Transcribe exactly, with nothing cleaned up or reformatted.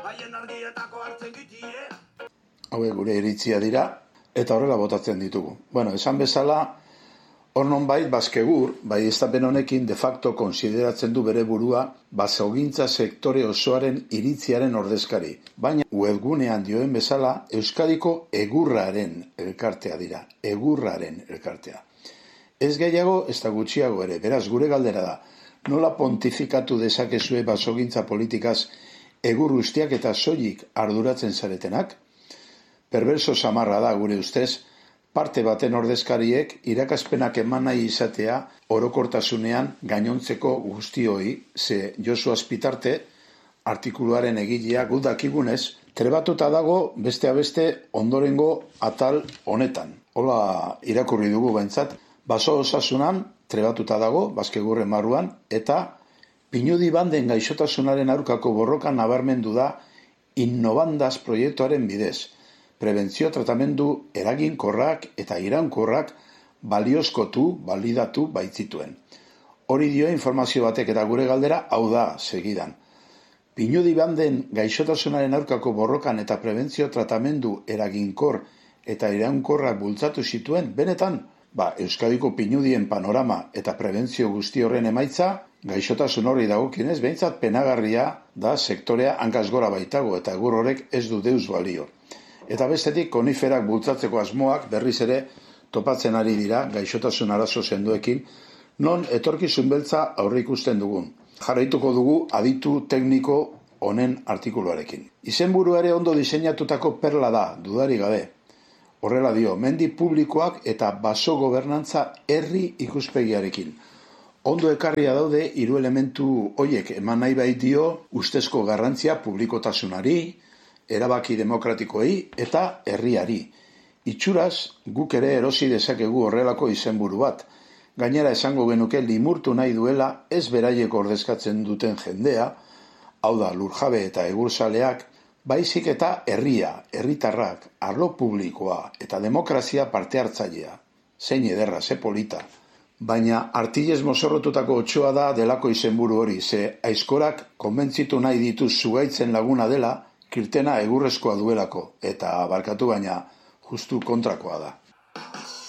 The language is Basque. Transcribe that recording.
Hauek gure iritzia dira, eta horrela botatzen ditugu. Bueno, esan bezala, hor nonbait Baskegur, bai estapen honekin de facto konsideratzen du bere burua basogintza sektore osoaren iritziaren ordezkari. Baina webgunean dioen bezala, Euskadiko egurraren elkartea dira. Egurraren elkartea. Ez gehiago, ez da gutxiago ere. Beraz, gure galdera da. Nola pontifikatu dezakezue basogintza politikaz egur guztiak eta soilik arduratzen zaretenak? Perverso samarra da gure ustez, parte baten ordezkariek irakaspenak eman nahi izatea orokortasunean gainontzeko guztioi, ze Josu Azpitarte, artikuluaren egilea gu dakigunez, trebatuta dago beste beste ondorengo atal honetan. Hola irakurri dugu behintzat, baso osasunan trebatuta dago, Baskegurren barruan, eta pinudi banden gaixotasunaren aurkako borrokan nabarmendu da Innobandaz proiektuaren bidez. Prebentzio tratamendu eraginkorrak eta iraunkorrak baliozkotu, balidatu baitzituen. Hori dio informazio batek eta gure galdera hau da segidan. Pinudi banden gaixotasunaren aurkako borrokan eta prebentzio tratamendu eraginkor eta iraunkorrak bultzatu zituen, benetan, ba, Euskadiko pinudien panorama eta prebentzio guzti horren emaitza, gaixotasun horri dagokienez, behintzat penagarria da sektorea hankaz gora baitago eta egur horrek ez du deus balio. Eta bestetik, koniferak bultzatzeko asmoak berriz ere topatzen ari dira gaixotasun arazo sendoekin, non etorkizun beltza aurre ikusten dugun. Jarraituko dugu aditu tekniko honen artikuluarekin. Izenburu ere ondo diseinatutako perla da, dudari gabe. Horrela dio, mendi publikoak eta baso gobernantza herri ikuspegiarekin. Ondo ekarria daude hiru elementu hoiek eman nahi bait dio ustezko garrantzia publikotasunari, erabaki demokratikoei eta herriari. Itxuraz, guk ere erosi dezakegu horrelako izenburu bat. Gainera esango genuke limurtu nahi duela ez beraiek ordezkatzen duten jendea, hau da lurjabe eta egurzaleak, baizik eta herria, herritarrak, arlo publikoa eta demokrazia parte hartzailea. Zein ederra, ze polita. Baina artilez mozorrotutako otsoa da delako izenburu hori, ze aizkorak konbentzitu nahi ditu zugaitzen laguna dela, kirtena egurrezkoa duelako, eta barkatu baina justu kontrakoa da.